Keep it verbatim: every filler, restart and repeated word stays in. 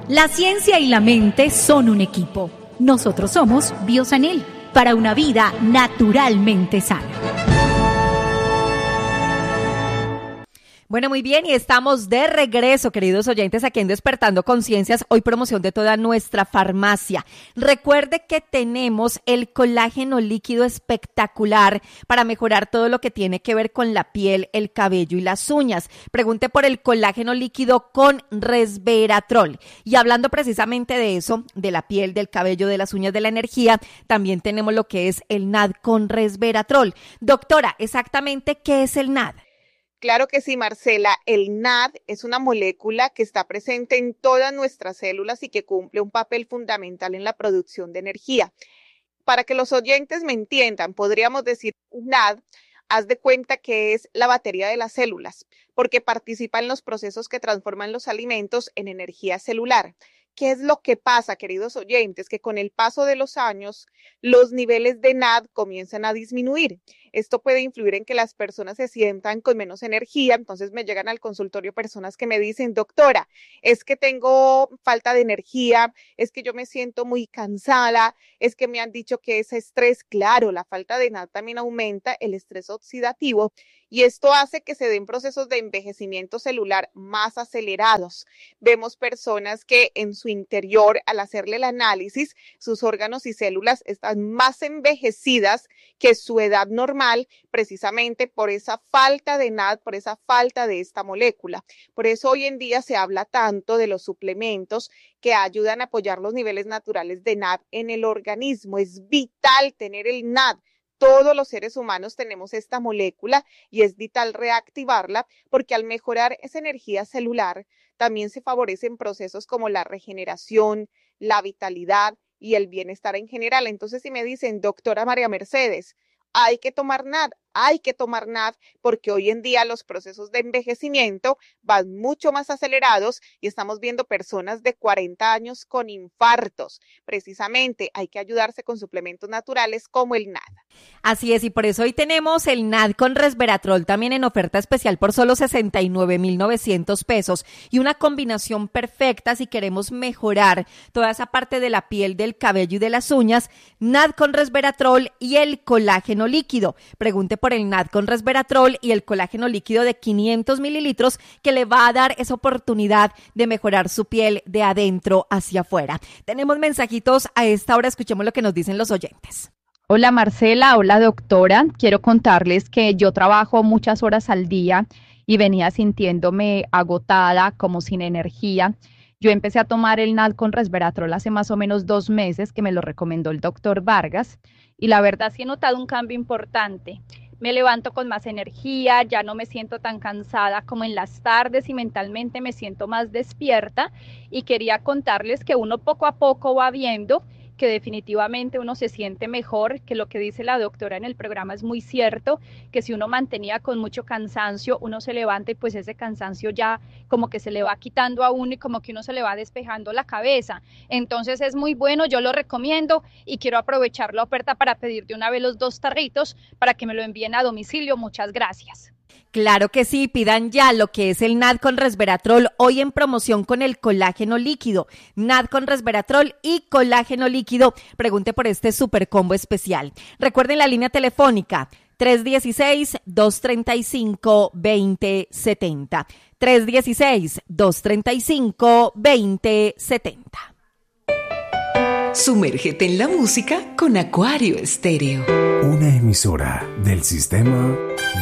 La ciencia y la mente son un equipo. Nosotros somos Biosanel, para una vida naturalmente sana. Bueno, muy bien, y estamos de regreso, queridos oyentes, aquí en Despertando Conciencias, hoy promoción de toda nuestra farmacia. Recuerde que tenemos el colágeno líquido espectacular para mejorar todo lo que tiene que ver con la piel, el cabello y las uñas. Pregunte por el colágeno líquido con resveratrol. Y hablando precisamente de eso, de la piel, del cabello, de las uñas, de la energía, también tenemos lo que es el N A D con resveratrol. Doctora, exactamente, ¿qué es el N A D? Claro que sí, Marcela. El N A D es una molécula que está presente en todas nuestras células y que cumple un papel fundamental en la producción de energía. Para que los oyentes me entiendan, podríamos decir N A D, haz de cuenta que es la batería de las células, porque participa en los procesos que transforman los alimentos en energía celular. ¿Qué es lo que pasa, queridos oyentes? Que con el paso de los años, los niveles de N A D comienzan a disminuir. Esto puede influir en que las personas se sientan con menos energía. Entonces me llegan al consultorio personas que me dicen, doctora, es que tengo falta de energía, es que yo me siento muy cansada, es que me han dicho que es estrés. Claro, la falta de N A D también aumenta el estrés oxidativo y esto hace que se den procesos de envejecimiento celular más acelerados. Vemos personas que en su interior, al hacerle el análisis, sus órganos y células están más envejecidas que su edad normal, precisamente por esa falta de N A D, por esa falta de esta molécula. Por eso hoy en día se habla tanto de los suplementos que ayudan a apoyar los niveles naturales de N A D en el organismo. Es vital tener el N A D. Todos los seres humanos tenemos esta molécula y es vital reactivarla porque al mejorar esa energía celular también se favorecen procesos como la regeneración, la vitalidad y el bienestar en general. Entonces, si me dicen, doctora María Mercedes, hay que tomar N A D, hay que tomar N A D porque hoy en día los procesos de envejecimiento van mucho más acelerados y estamos viendo personas de cuarenta años con infartos. Precisamente hay que ayudarse con suplementos naturales como el N A D. Así es, y por eso hoy tenemos el N A D con resveratrol también en oferta especial por solo sesenta y nueve mil novecientos pesos y una combinación perfecta si queremos mejorar toda esa parte de la piel, del cabello y de las uñas. N A D con resveratrol y el colágeno líquido. Pregunte por el N A D con resveratrol y el colágeno líquido de quinientos mililitros que le va a dar esa oportunidad de mejorar su piel de adentro hacia afuera. Tenemos mensajitos a esta hora, escuchemos lo que nos dicen los oyentes. Hola Marcela, hola doctora. Quiero contarles que yo trabajo muchas horas al día y venía sintiéndome agotada, como sin energía. Yo empecé a tomar el N A D con resveratrol hace más o menos dos meses, que me lo recomendó el doctor Vargas, y la verdad sí he notado un cambio importante. Me levanto con más energía, ya no me siento tan cansada como en las tardes y mentalmente me siento más despierta, y quería contarles que uno poco a poco va viendo que definitivamente uno se siente mejor, que lo que dice la doctora en el programa es muy cierto, que si uno mantenía con mucho cansancio, uno se levanta y pues ese cansancio ya como que se le va quitando a uno y como que uno se le va despejando la cabeza. Entonces es muy bueno, yo lo recomiendo y quiero aprovechar la oferta para pedir de una vez los dos tarritos para que me lo envíen a domicilio. Muchas gracias. Claro que sí, pidan ya lo que es el N A D con resveratrol, hoy en promoción con el colágeno líquido. N A D con resveratrol y colágeno líquido. Pregunte por este super combo especial. Recuerden la línea telefónica tres uno seis, dos tres cinco, dos cero siete cero. tres uno seis, dos tres cinco, dos cero siete cero. Sumérgete en la música con Acuario Estéreo. Una emisora del sistema